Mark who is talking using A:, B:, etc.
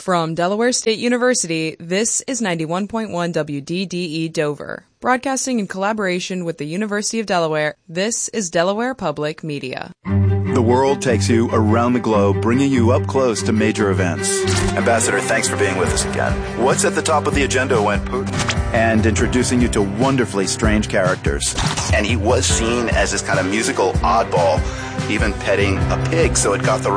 A: From Delaware State University, this is 91.1 WDDE Dover. Broadcasting in collaboration with the University of Delaware, this is Delaware Public Media.
B: The world takes you around the globe, bringing you up close to major events. Ambassador, thanks for being with us again. What's at the top of the agenda when Putin? And introducing you to wonderfully strange characters. And he was seen as this kind of musical oddball, even petting a pig, so it got the